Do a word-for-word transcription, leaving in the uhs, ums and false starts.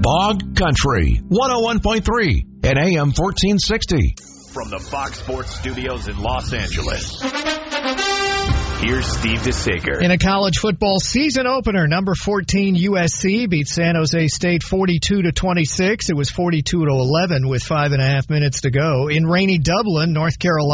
Bog Country, one oh one point three and A M fourteen sixty. From the Fox Sports Studios in Los Angeles, here's Steve DeSager. In a college football season opener, number fourteen U S C beat San Jose State forty-two to twenty-six. It was forty-two to eleven with five and a half minutes to go. In rainy Dublin, North Carolina,